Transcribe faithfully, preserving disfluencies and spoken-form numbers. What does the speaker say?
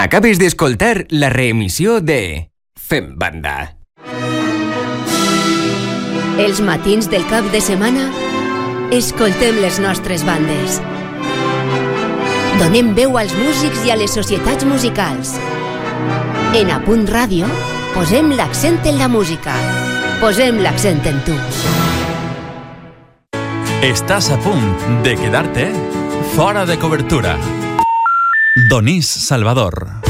Acabes d'escoltar la reemissió de Fem Banda. Els matins del cap de setmana escoltem les nostres bandes. Donem veu als músics i a les societats musicals. En Apunt Ràdio posem l'accent en la música. Posem l'accent en tu. Estàs a punt de quedar-te fora de cobertura. Donís Salvador.